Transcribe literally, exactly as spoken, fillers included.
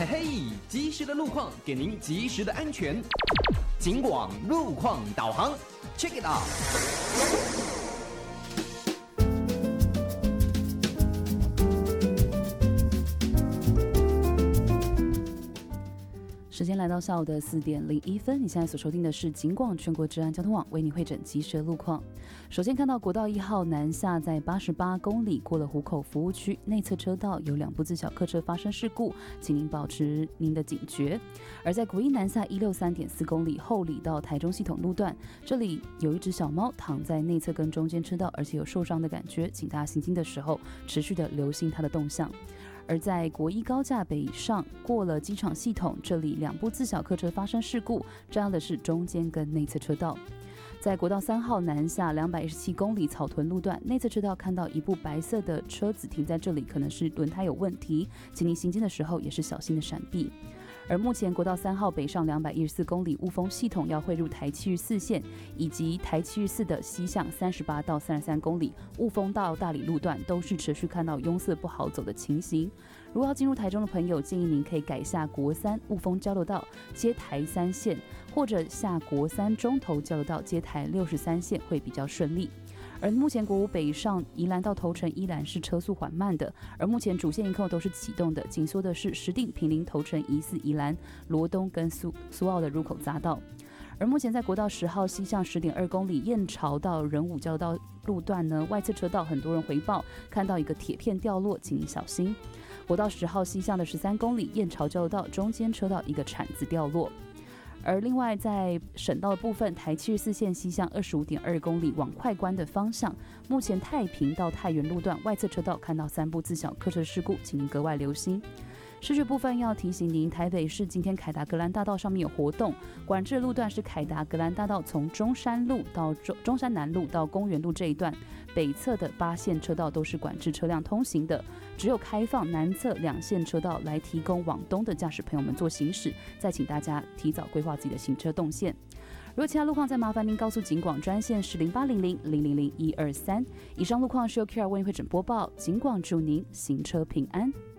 嘿，及时的路况给您及时的安全。警广路况导航 ，check it out。 时间来到下午的四点零一分，你现在所收听的是警广全国治安交通网为你汇整及时的路况。首先看到国道一号南下，在八十八公里过了湖口服务区内侧车道有两部自小客车发生事故，请您保持您的警觉。而在国一南下一六三点四公里后里到台中系统路段，这里有一只小猫躺在内侧跟中间车道，而且有受伤的感觉，请大家行经的时候持续的留心它的动向。而在国一高架北上过了机场系统，这里两部自小客车发生事故，占用的是中间跟内侧车道。在国道三号南下两百一十七公里草屯路段，内侧车道看到一部白色的车子停在这里，可能是轮胎有问题，请您行经的时候也是小心的闪避。而目前国道三号北上两百一十四公里雾峰系统要汇入台七日四线，以及台七日四的西向三十八到三十三公里雾峰到大理路段都是持续看到拥塞不好走的情形。如果要进入台中的朋友，建议您可以改下国三雾峰交流道接台三线，或者下国三中投交流道接台六十三线会比较顺利。而目前国五北上宜兰到头城依然是车速缓慢的，而目前主线一扣都是启动的，紧缩的是石碇、坪林、头城、宜四、宜兰、罗东跟苏苏澳的入口匝道。而目前在国道十号西向十点二公里燕巢到仁武交流道路段呢，外侧车道很多人回报看到一个铁片掉落，请您小心。国道十号西向的十三公里燕巢交流道中间车道一个铲子掉落。而另外在省道的部分，台七十四线西向二十五点二公里往快关的方向，目前太平到太原路段外侧车道看到三部自小客车事故，请您格外留心。市区部分要提醒您，台北市今天凯达格兰大道上面有活动，管制的路段是凯达格兰大道从中山路到中山南路到公园路这一段，北侧的八线车道都是管制车辆通行的，只有开放南侧两线车道来提供往东的驾驶朋友们做行驶，再请大家提早规划自己的行车动线。如果其他路况，再麻烦您告诉警广专线是零八零零零零零一二三。以上路况是由 Q R 为您会诊播报，警广祝您行车平安。